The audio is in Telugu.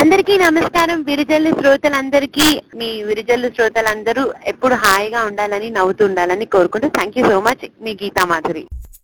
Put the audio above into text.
అందరికీ నమస్కారం. విరిజల్లు శ్రోతలందరికీ, మీ విరిజల్లు శ్రోతలందరూ ఎప్పుడు హాయిగా ఉండాలని, నవ్వుతూ ఉండాలని కోరుకుంటూ thank you so much. Me Gita Madhuri.